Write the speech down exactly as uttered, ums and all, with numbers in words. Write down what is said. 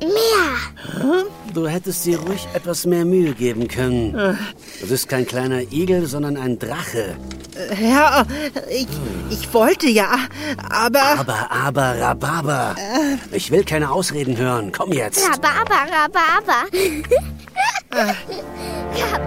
mehr. Du hättest dir ruhig etwas mehr Mühe geben können. Du bist kein kleiner Igel, sondern ein Drache. Ja, ich, ich wollte ja, aber... Aber, aber, Rhabarber. Ich will keine Ausreden hören. Komm jetzt. Rhabarber, Rhabarber. Rhabarber.